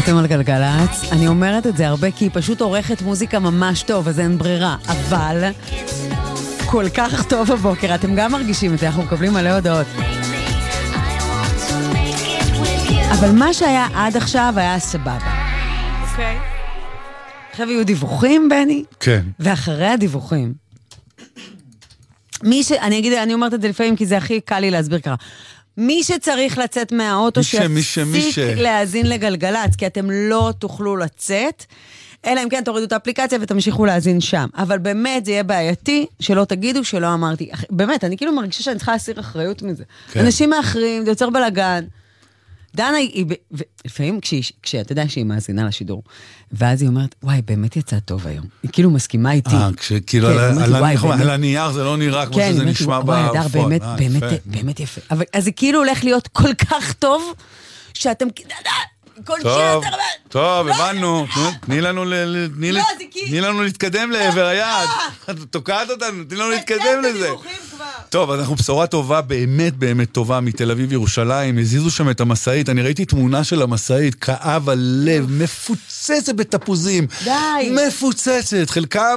אתם על גלגלץ, אני אומרת את זה הרבה כי היא פשוט עורכת מוזיקה ממש טוב, אז אין ברירה, אבל כל כך טוב הבוקר, אתם גם מרגישים את זה, אנחנו מקבלים מלא הודעות. אבל מה שהיה עד עכשיו היה סבבה. אוקיי. עכשיו יהיו דיווחים, בני? כן. ואחרי הדיווחים, אני אומרת את זה לפעמים כי זה הכי קל לי להסביר ככה. מי שצריך לצאת מהאוטו שיפסיק להאזין לגלגלץ, כי אתם לא תוכלו לצאת, אלא אם כן תורידו את האפליקציה ותמשיכו להאזין שם. אבל באמת זה יהיה בעייתי שלא תגידו שלא אמרתי. באמת, אני כאילו מרגישה שאני צריכה להסיר אחריות מזה. כן. אנשים מאחרים, זה יוצר בלגן. דנה היא, לפעמים כשאתה יודע שהיא מאזינה לשידור, ואז היא אומרת, וואי, באמת יצא טוב היום. היא כאילו מסכימה איתי. כאילו על הנייר זה לא נראה כמו שזה נשמע בפועל. באמת יפה. אז זה כאילו הולך להיות כל כך טוב, שאתם, טוב, הבנו. תני לנו להתקדם לעבר היד. תוקעת אותנו, תני לנו להתקדם לזה. טוב, אנחנו בשורה טובה, באמת באמת טובה, מתל אביב ירושלים, הזיזו שם את המסעית, אני ראיתי תמונה של המסעית, כאב הלב, מפוצצת בתפוזים. די. מפוצצת, חלקם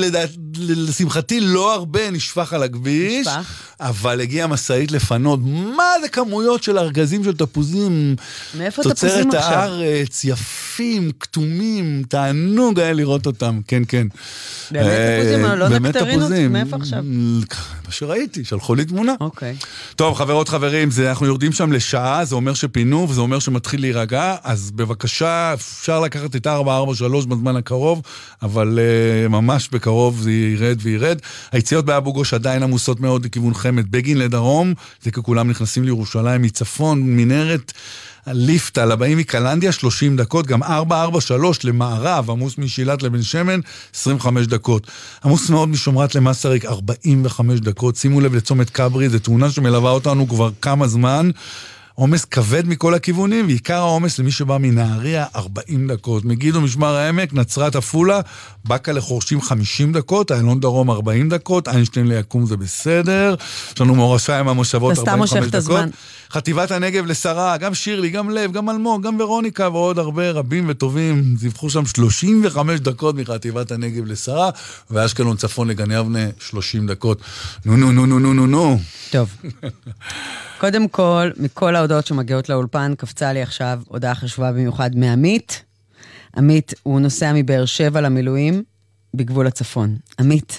לשמחתי לא הרבה נשפך על הכביש, אבל הגיעה המסעית לפנות, מה זה כמויות של ארגזים של תפוזים? מאיפה תפוזים עכשיו? הארץ, יפים, כתומים, תענוג היה לראות אותם, כן, כן. באמת תפוזים, לא נקטרינות, מאיפה עכשיו? מה שראיתי, שלחו לי תמונה. אוקיי. טוב, חברות, חברים, אנחנו יורדים שם לשעה, זה אומר שפינו, וזה אומר שמתחיל להירגע, אז בבקשה, אפשר לקחת את 443 בזמן הקרוב, אבל ממש בקרוב זה ירד וירד. היציאות באבו גוש עדיין עמוסות מאוד לכיוון חמד, בגין לדרום, זה ככולם נכנסים לירושלים מצפון, מנהרת, ליפט על הבאים מקלנדיה 30 דקות, גם 443 למערב, עמוס משילת לבן שמן 25 דקות. עמוס מאוד משומרת למסריק 45 דקות. שימו לב לצומת קברי, זו תאונה שמלווה אותנו כבר כמה זמן. עומס כבד מכל הכיוונים, ועיקר העומס למי שבא מנהריה 40 דקות. מגידו משמר העמק, נצרת אפולה, בקה לחורשים 50 דקות, איילון דרום 40 דקות, איינשטיין ליקום זה בסדר, יש לנו מורשה עם המושבות 45 דקות. חטיבת הנגב לשרה, גם שירלי, גם לב, גם אלמוג, גם ורוניקה ועוד הרבה רבים וטובים, זיווחו שם 35 דקות מחטיבת הנגב לשרה, ואשקלון צפון לגני אבנה 30 דקות. נו. טוב. קודם כל, מכל ההודעות שמגיעות לאולפן, קפצה לי עכשיו הודעה חשובה במיוחד מעמית. עמית הוא נוסע מבאר שבע למילואים בגבול הצפון. עמית.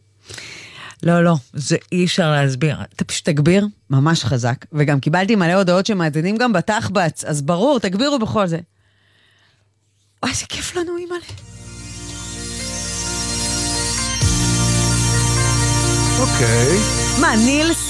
לא, זה אי אפשר להסביר. אתה פשוט תגביר, ממש חזק. וגם קיבלתי מלא הודעות שמאזינים גם בתחבץ, אז ברור, תגבירו בכל זה. אוי, זה כיף לנו, אימא'לה. אוקיי. מה, נילס